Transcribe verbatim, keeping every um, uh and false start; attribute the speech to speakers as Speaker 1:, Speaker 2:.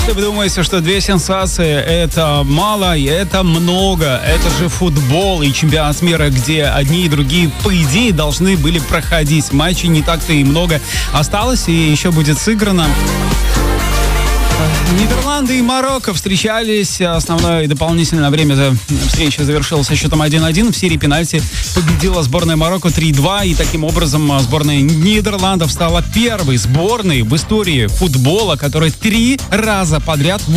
Speaker 1: Если вы думаете, что две сенсации это мало и это много, это же футбол и чемпионат мира, где одни и другие, по идее, должны были проходить. Матчей не так-то и много осталось, и еще будет сыграно. Нидерланды и Марокко встречались. Основное и дополнительное время встречи завершилось со счетом один-один. В серии пенальти победила сборная Марокко три-два. И таким образом сборная Нидерландов стала первой сборной в истории футбола, которая три раза подряд